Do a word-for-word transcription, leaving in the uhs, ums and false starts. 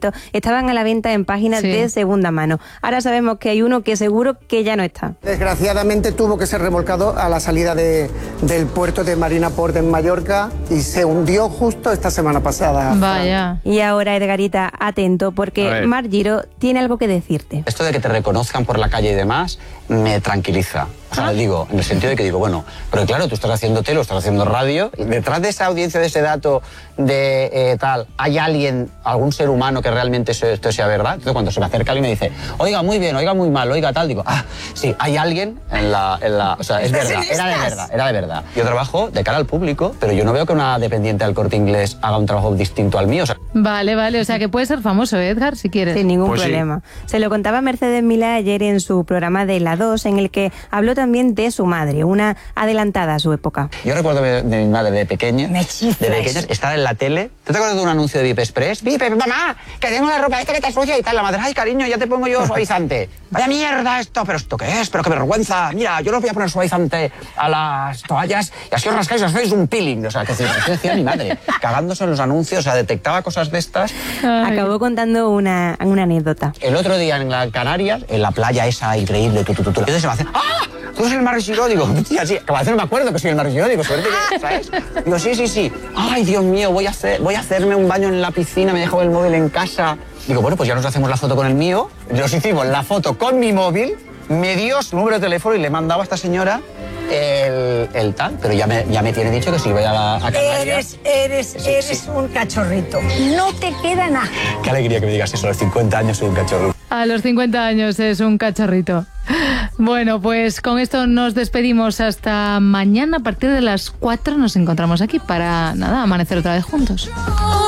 favoritos estaban a la venta en páginas sí. de segunda mano. Ahora sabemos que hay uno que seguro que ya no está. Desgraciadamente tuvo que ser remolcado a la salida de, del puerto de Marina Port en Mallorca y se hundió justo esta semana pasada. Vaya. Y ahora, Edgarita, atento, porque Marc Giró tiene algo que decirte. Esto de que te reconozcan por la calle y demás me tranquiliza. O sea, ¿Ah? digo, en el sentido de que digo, bueno, pero claro, tú estás haciendo tele, estás haciendo radio, y detrás de esa audiencia, de ese dato de eh, tal, ¿hay alguien, algún ser humano que realmente eso, esto sea verdad? Entonces cuando se me acerca alguien y me dice, oiga, muy bien, oiga, muy mal, oiga, tal, digo, ah, sí, hay alguien en la... En la o sea, es verdad, era de verdad, era de verdad. Yo trabajo de cara al público, pero yo no veo que una dependiente del Corte Inglés haga un trabajo distinto al mío. O sea, vale, vale, o sea que puede ser famoso, Edgar, si quieres. Sin ningún pues problema. Sí. Se lo contaba Mercedes Milá ayer en su programa de La dos, en el que habló también de su madre, una adelantada a su época. Yo recuerdo de, de mi madre de pequeña, de pequeña, estar en la tele. ¿Tú te acuerdas de un anuncio de Vip Express? Vip, mamá, que tengo la ropa esta que te sucia y tal. La madre, ay, cariño, ya te pongo yo suavizante. Vaya mierda esto, pero ¿esto qué es? Pero qué vergüenza. Mira, yo no os voy a poner suavizante a las toallas y así os rascáis, os hacéis un peeling. O sea, que decía mi madre, cagándose en los anuncios, o sea, detectaba cosas de estas. Ay. Acabó contando una, una anécdota. El otro día en las Canarias, en la playa esa increíble, tu, tu, tu, tu, entonces se me hace, ¡ah! ¿Tú eres el Marc Giró? Digo, tía, sí, acabo de hacer, no me acuerdo que soy el Marc Giró. Digo, suerte que, ¿sabes? Digo, sí, sí, sí. Ay, Dios mío, voy a, hacer, voy a hacerme un baño en la piscina, me he dejado el móvil en casa. Digo, bueno, pues ya nos hacemos la foto con el mío. Nos hicimos la foto con mi móvil, me dio su número de teléfono y le mandaba a esta señora el, el tal. Pero ya me, ya me tiene dicho que si voy a, la, a Eres, Canarias... eres, sí, eres sí. un cachorrito. No te queda nada. Qué alegría que me digas eso, a los cincuenta años soy un cachorro. A los cincuenta años es un cachorrito. Bueno, pues con esto nos despedimos hasta mañana. A partir de las cuatro nos encontramos aquí para, nada, amanecer otra vez juntos.